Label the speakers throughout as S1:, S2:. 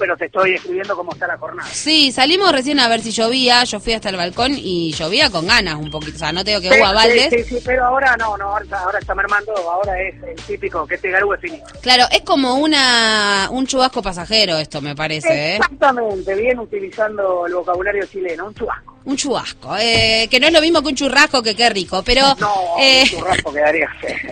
S1: pero te estoy escribiendo cómo está la jornada.
S2: Sí, salimos recién a ver si llovía, yo fui hasta el balcón y llovía con ganas un poquito, o sea, no tengo que hubo a baldes.
S1: Sí, pero ahora no, ahora está mermando, ahora es el típico que te garúe finito.
S2: Claro, es como un chubasco pasajero esto, me parece.
S1: Exactamente, bien utilizando el vocabulario chileno, un chubasco.
S2: Un chubasco, que no es lo mismo que un churrasco, que qué rico, pero...
S1: No, un churrasco quedaría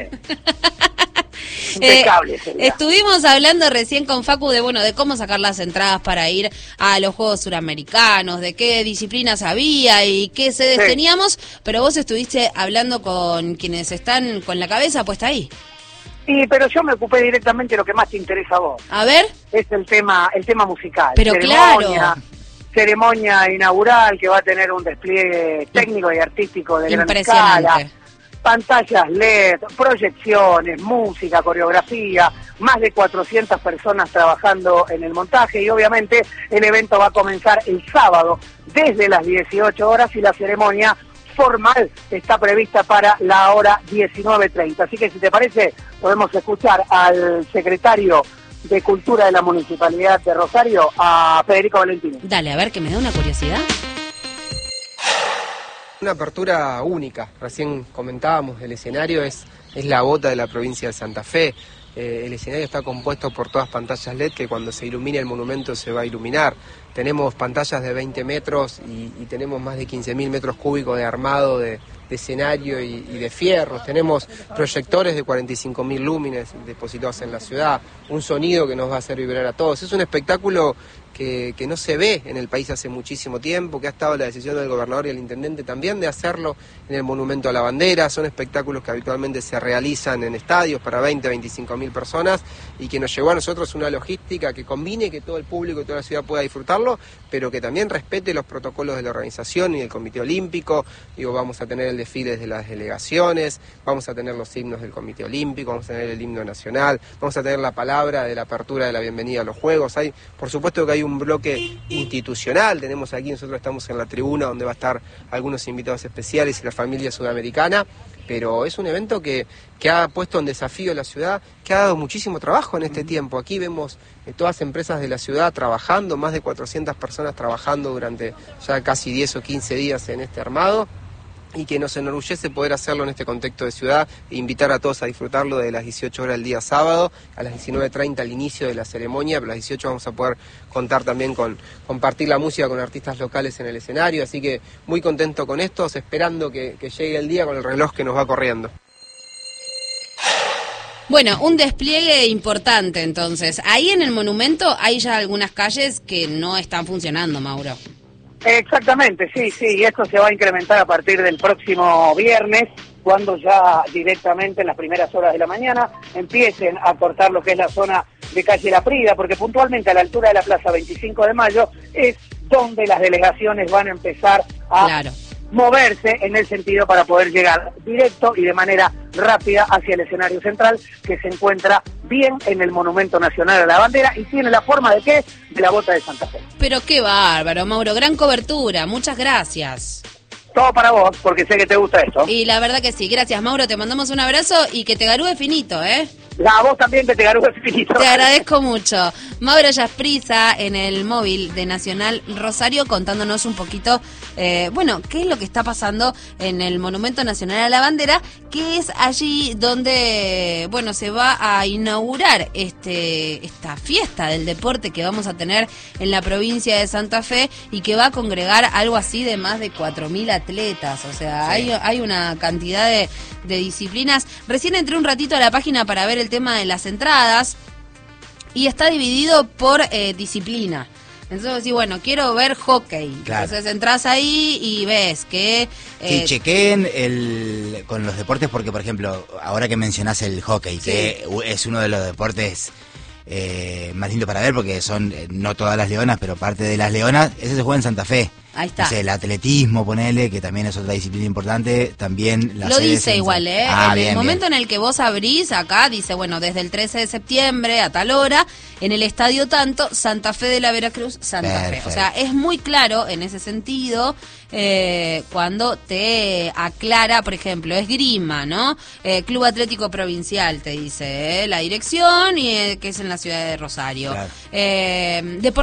S1: impecable.
S2: Estuvimos hablando recién con Facu de cómo sacar las entradas para ir a los Juegos Suramericanos, de qué disciplinas había y qué sedes teníamos, pero vos estuviste hablando con quienes están con la cabeza puesta ahí.
S1: Sí, pero yo me ocupé directamente de lo que más te interesa a vos.
S2: A ver.
S1: Es el tema musical.
S2: Pero
S1: ceremonia inaugural que va a tener un despliegue técnico y artístico de gran escala, pantallas LED, proyecciones, música, coreografía, más de 400 personas trabajando en el montaje y obviamente el evento va a comenzar el sábado desde las 18 horas y la ceremonia formal está prevista para la hora 19:30. Así que si te parece podemos escuchar al secretario de Cultura de la Municipalidad de Rosario, a Federico Valentini.
S2: Dale, a ver, que me da una curiosidad.
S3: Una apertura única, recién comentábamos, el escenario es la bota de la provincia de Santa Fe. El escenario está compuesto por todas pantallas LED que cuando se ilumine el monumento se va a iluminar. Tenemos pantallas de 20 metros y tenemos más de 15.000 metros cúbicos de armado de escenario y de fierros. Tenemos proyectores de 45.000 lúmenes depositados en la ciudad, un sonido que nos va a hacer vibrar a todos. Es un espectáculo que no se ve en el país hace muchísimo tiempo, que ha estado la decisión del gobernador y el intendente también de hacerlo en el Monumento a la Bandera. Son espectáculos que habitualmente se realizan en estadios para 20-25.000 personas y que nos llevó a nosotros una logística que combine que todo el público y toda la ciudad pueda disfrutarlo, pero que también respete los protocolos de la organización y del Comité Olímpico. Vamos a tener el desfile de las delegaciones, vamos a tener los himnos del Comité Olímpico, vamos a tener el himno nacional, vamos a tener la palabra de la apertura de la bienvenida a los Juegos. Por supuesto que hay un bloque institucional, nosotros estamos en la tribuna donde va a estar algunos invitados especiales y la familia sudamericana, pero es un evento que ha puesto en desafío a la ciudad, que ha dado muchísimo trabajo en este tiempo. Aquí vemos todas las empresas de la ciudad trabajando, más de 400 personas trabajando durante ya casi 10 o 15 días en este armado, y que nos enorgullece poder hacerlo en este contexto de ciudad e invitar a todos a disfrutarlo de las 18 horas del día sábado, a las 19:30 al inicio de la ceremonia, pero a las 18 vamos a poder contar también compartir la música con artistas locales en el escenario, así que muy contento con esto, esperando que llegue el día con el reloj que nos va corriendo.
S2: Bueno, un despliegue importante entonces. Ahí en el monumento hay ya algunas calles que no están funcionando, Mauro.
S1: Exactamente, sí, y esto se va a incrementar a partir del próximo viernes, cuando ya directamente en las primeras horas de la mañana empiecen a cortar lo que es la zona de calle La Prida, porque puntualmente a la altura de la Plaza 25 de Mayo es donde las delegaciones van a empezar a moverse en el sentido para poder llegar directo y de manera rápida hacia el escenario central, que se encuentra bien en el Monumento Nacional a la Bandera y tiene la forma de ¿qué? De la bota de Santa Fe.
S2: Pero qué bárbaro, Mauro, gran cobertura, muchas gracias.
S1: Todo para vos, porque sé que te gusta esto.
S2: Y la verdad que sí, gracias, Mauro, te mandamos un abrazo y que te garúe finito, ¿eh?
S1: A vos también que te garúe finito.
S2: Te agradezco mucho. Mauro Yasprisa en el móvil de Nacional Rosario contándonos un poquito, qué es lo que está pasando en el Monumento Nacional a la Bandera, que es allí donde, se va a inaugurar esta fiesta del deporte que vamos a tener en la provincia de Santa Fe y que va a congregar algo así de más de 4.000 atletas, o sea, sí. hay una cantidad de disciplinas. Recién entré un ratito a la página para ver el tema de las entradas y está dividido por disciplina. Entonces, quiero ver hockey. Claro. Entonces entras ahí y ves que...
S4: Sí, chequeen con los deportes porque, por ejemplo, ahora que mencionás el hockey, que es uno de los deportes más lindos para ver porque son, no todas las leonas, pero parte de las leonas, ese se juega en Santa Fe.
S2: Ahí está.
S4: El atletismo, ponele, que también es otra disciplina importante, también la
S2: lo dice igual, ¿eh? En el momento
S4: bien.
S2: En el que vos abrís, acá dice, desde el 13 de septiembre a tal hora, en el estadio tanto, Santa Fe de la Veracruz, Santa Fe. O sea, es muy claro en ese sentido cuando te aclara, por ejemplo, esgrima, ¿no? Club Atlético Provincial, te dice la dirección, y que es en la ciudad de Rosario. Claro.